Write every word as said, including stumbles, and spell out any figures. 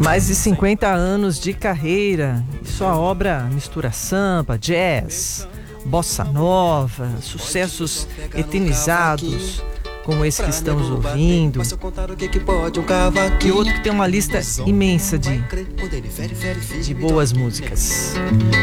Mais de cinquenta anos de carreira, sua obra mistura samba, jazz, bossa nova, sucessos eternizados, como esse que estamos ouvindo, e outro que tem uma lista imensa de, de boas músicas.